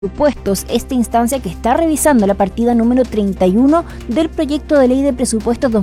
Presupuestos, esta instancia que está revisando la partida número 31 del proyecto de ley de presupuestos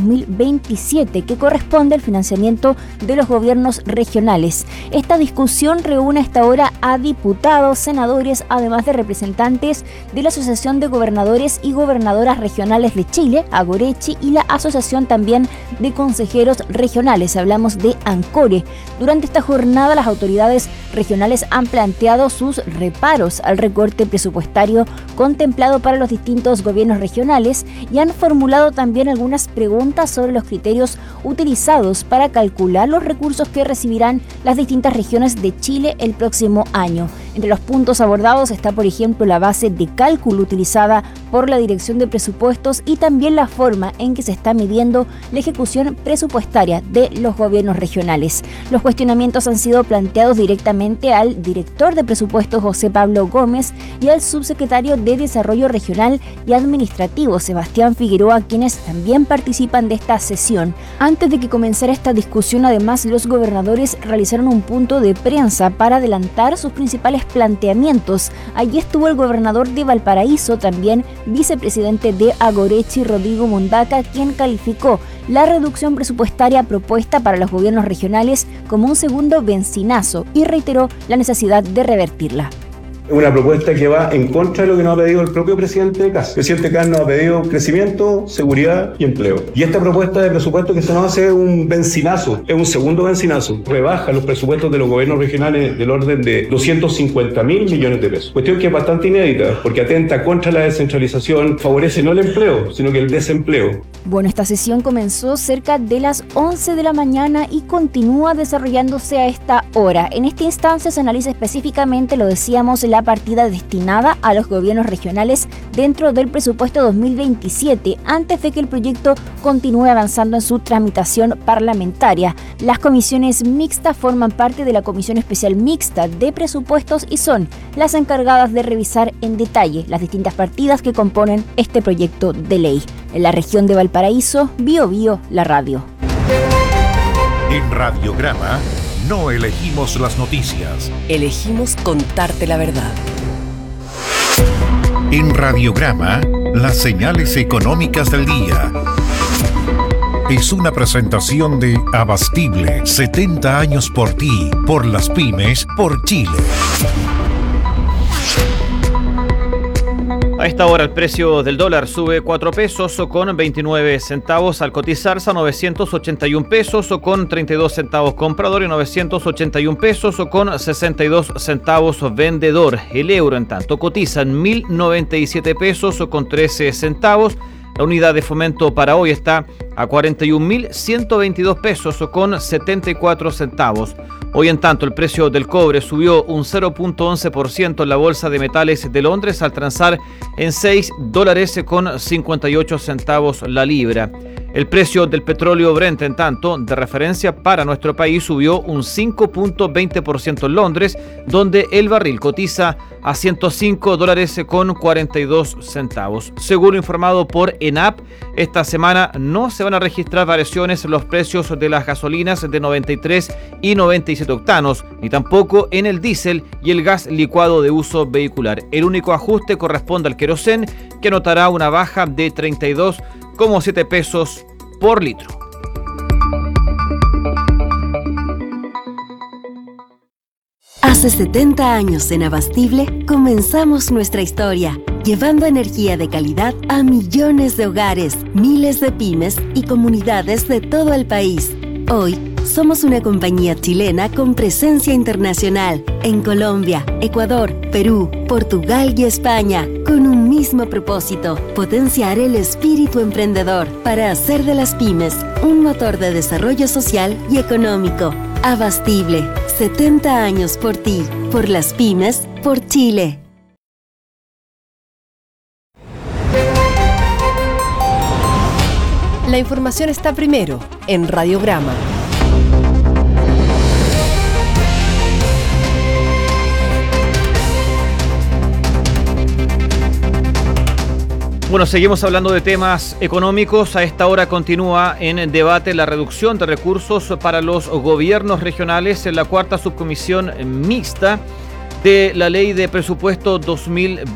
2027 que corresponde al financiamiento de los gobiernos regionales. Esta discusión reúne hasta ahora a diputados, senadores, además de representantes de la Asociación de Gobernadores y Gobernadoras Regionales de Chile, Agorechi, y la Asociación también de Consejeros Regionales, hablamos de ANCORE. Durante esta jornada las autoridades regionales han planteado sus reparos al recorte presupuestario contemplado para los distintos gobiernos regionales y han formulado también algunas preguntas sobre los criterios utilizados para calcular los recursos que recibirán las distintas regiones de Chile el próximo año. Entre los puntos abordados está, por ejemplo, la base de cálculo utilizada por la Dirección de Presupuestos y también la forma en que se está midiendo la ejecución presupuestaria de los gobiernos regionales. Los cuestionamientos han sido planteados directamente al director de presupuestos, José Pablo Gómez, y al subsecretario de Desarrollo Regional y Administrativo, Sebastián Figueroa, quienes también participan de esta sesión. Antes de que comenzara esta discusión, además, los gobernadores realizaron un punto de prensa para adelantar sus principales planteamientos. Allí estuvo el gobernador de Valparaíso, también vicepresidente de Agorechi, Rodrigo Mondaca, quien calificó la reducción presupuestaria propuesta para los gobiernos regionales como un segundo bencinazo y reiteró la necesidad de revertirla. Una propuesta que va en contra de lo que nos ha pedido el propio presidente Kast. El presidente Kast nos ha pedido crecimiento, seguridad y empleo. Y esta propuesta de presupuesto que se nos hace es un bencinazo, es un segundo bencinazo. Rebaja los presupuestos de los gobiernos regionales del orden de 250.000 millones de pesos. Cuestión que es bastante inédita, porque atenta contra la descentralización, favorece no el empleo, sino que el desempleo. Bueno, esta sesión comenzó cerca de las 11 de la mañana y continúa desarrollándose a esta hora. En esta instancia se analiza específicamente, lo decíamos, la partida destinada a los gobiernos regionales dentro del presupuesto 2027, antes de que el proyecto continúe avanzando en su tramitación parlamentaria. Las comisiones mixtas forman parte de la Comisión Especial Mixta de Presupuestos y son las encargadas de revisar en detalle las distintas partidas que componen este proyecto de ley. En la región de Valparaíso, Biobío, la radio. En Radiograma no elegimos las noticias. Elegimos contarte la verdad. En Radiograma, las señales económicas del día. Es una presentación de Abastible, 70 años por ti, por las pymes, por Chile. A esta hora el precio del dólar sube 4 pesos con 29 centavos al cotizarse a 981 pesos con 32 centavos comprador y 981 pesos con 62 centavos vendedor. El euro, en tanto, cotiza en 1.097 pesos con 13 centavos. La unidad de fomento para hoy está a 41.122 pesos con 74 centavos. Hoy, en tanto, el precio del cobre subió un 0.11% en la Bolsa de Metales de Londres al transar en $6 con 58 centavos la libra. El precio del petróleo Brent, en tanto, de referencia para nuestro país, subió un 5.20% en Londres, donde el barril cotiza a $105 con 42 centavos. Según informado por ENAP, esta semana no se van a registrar variaciones en los precios de las gasolinas de 93 y 97 octanos, ni tampoco en el diésel y el gas licuado de uso vehicular. El único ajuste corresponde al querosén, que notará una baja de 32,7 pesos por litro. Hace 70 años en Abastible comenzamos nuestra historia, llevando energía de calidad a millones de hogares, miles de pymes y comunidades de todo el país. Hoy somos una compañía chilena con presencia internacional en Colombia, Ecuador, Perú, Portugal y España, con un mismo propósito: potenciar el espíritu emprendedor para hacer de las pymes un motor de desarrollo social y económico. Abastible, 70 años por ti, por las pymes, por Chile. La información está primero en Radiograma. Bueno, seguimos hablando de temas económicos. A esta hora continúa en debate la reducción de recursos para los gobiernos regionales en la cuarta subcomisión mixta de la ley de presupuesto 2020.